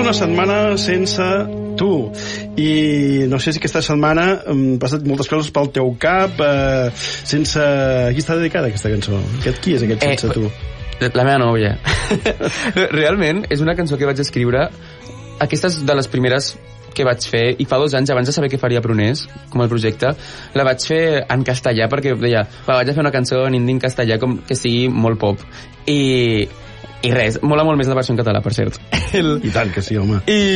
una setmana sense tu. I no sé si aquesta setmana han passat moltes coses pel teu cap. Sense... A qui està dedicada aquesta cançó? Qui és aquest sense tu? La meva nòvia. Realment, és una cançó que vaig escriure. Aquesta és de les primeres que vaig fer, i fa 2 anys, abans de saber què faria Pruners, com el projecte, la vaig fer en castellà, perquè deia, vaig a fer una cançó en indie en castellà com que sigui molt pop. I res, mola molt més la versió en català, per cert. I tant que sí, home.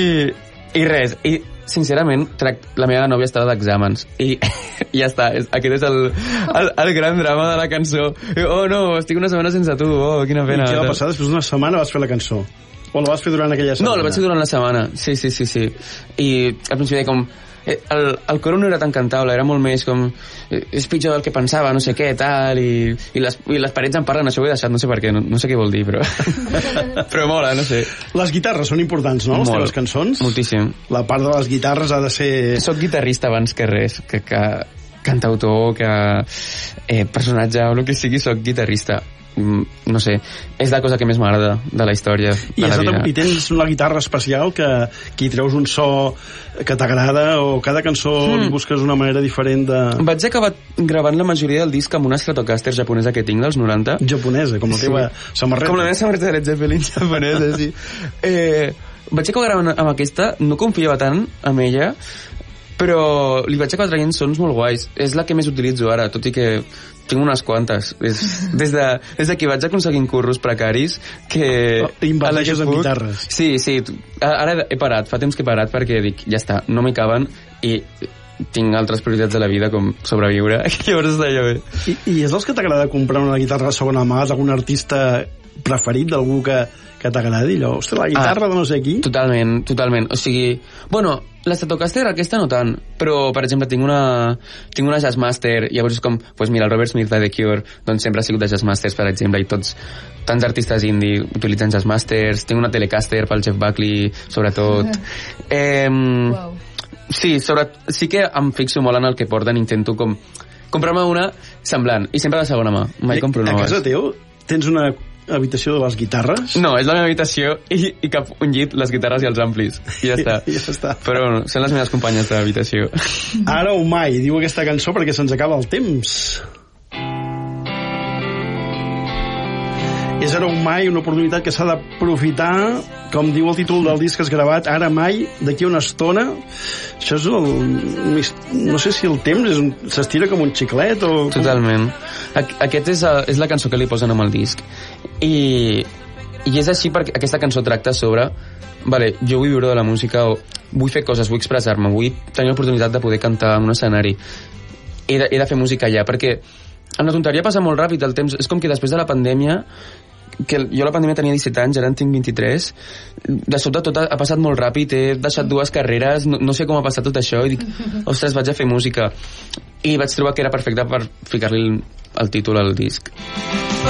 I res, i sincerament, la meva nòvia estava d'exàmens, i ja està, aquest és el gran drama de la cançó. Oh no, estic una setmana sense tu, oh, quina pena. I què va passar? Després d'una setmana vas fer la cançó? O la vas fer durant aquella setmana? No, la vaig fer durant la setmana, sí. I al principi com... El coro no era tan cantable, era molt més com... És pitjor del que pensava, no sé què, tal, i les parets em parlen, això ho he deixat, no sé per què, no sé què vol dir, però... però mola, no sé. Les guitarres són importants, no?, les teves cançons? Moltíssim. La part de les guitarres ha de ser... Soc guitarrista abans que res, que cantautor, que personatge, o el que sigui, soc guitarrista. No sé, és la cosa que més m'agrada de la història de la vida. I tens una guitarra especial que hi treus un so que t'agrada, o cada cançó li busques una manera diferent de... Vaig acabar gravant la majoria del disc amb una Stratocaster japonesa que tinc dels 90. Japonesa, com la teva samarreta. Com la meva samarreta de Led Zeppelin japonesa, sí. Vaig acabar gravant amb aquesta, no confiava tant amb ella, però li vaig acabar traient sons molt guais. És la que més utilitzo ara, tot i que tinc unes quantes. Des que vaig aconseguint curros precaris que... Invadeixes amb guitarres. Sí. Ara he parat, fa temps que he parat perquè dic, ja està, no m'hi caben i tinc altres prioritats de la vida com sobreviure. Llavors està allò bé. I és dels que t'agrada comprar una guitarra de segona mà d'algun artista preferit, d'algú que t'agradi? Allò, ostres, la guitarra de no sé qui? Totalment. O sigui, bueno, la Stratocaster aquesta no tant, però, per exemple, tinc una Jazzmaster, llavors és com, pues mira, el Robert Smith de The Cure, doncs sempre ha sigut de Jazzmasters, per exemple, i tants artistes indie utilitzen Jazzmasters. Tinc una Telecaster pel Jeff Buckley, sobretot. Wow. Sí que em fixo molt en el que porten, intento com comprar-me una semblant, i sempre de segona mà, mai compro noves. A casa teu tens una habitació de les guitarres? No, és la meva habitació i cap un llit, les guitarres i els amplis, i ja està. Ja està. Però bueno, són les meves companyes de l'habitació. Ara o mai, diu aquesta cançó, perquè se'ns acaba el temps. És ara o mai, una oportunitat que s'ha d'aprofitar, com diu el títol del disc que has gravat, ara mai, d'aquí a una estona. Això és no sé si el temps s'estira com un xiclet o... Totalment. Aquest és la cançó que li posen amb el disc. I és així perquè aquesta cançó tracta sobre... Vale, jo vull viure de la música, o vull fer coses, vull expressar-me, vull tenir l'oportunitat de poder cantar en un escenari. He de fer música allà, perquè en la tonteria passa molt ràpid el temps. És com que després de la pandèmia, que jo la pandèmia tenia 17 anys, ara en tinc 23, de sobte tot ha passat molt ràpid, he deixat 2 carreres, no sé com ha passat tot això, i dic, ostres, vaig a fer música. I vaig trobar que era perfecte per ficar-li el títol al disc.